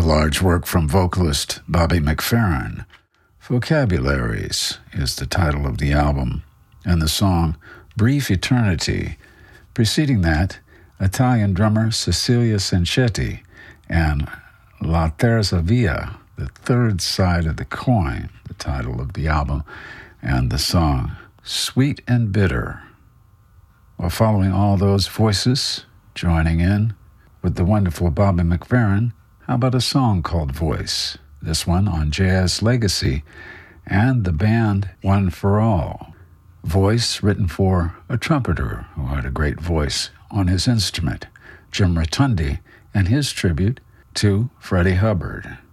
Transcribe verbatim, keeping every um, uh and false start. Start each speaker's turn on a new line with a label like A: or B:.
A: large work from vocalist Bobby McFerrin. Vocabularies is the title of the album, and the song Brief Eternity. Preceding that, Italian drummer Cecilia Sanchetti and La Terza Via, The Third Side of the Coin, the title of the album, and the song Sweet and Bitter. While following all those voices, joining in with the wonderful Bobby McFerrin, how about a song called Voice? This one on Jazz Legacy and the band One for All. Voice written for a trumpeter who had a great voice on his instrument, Jim Rotundi, and his tribute to Freddie Hubbard.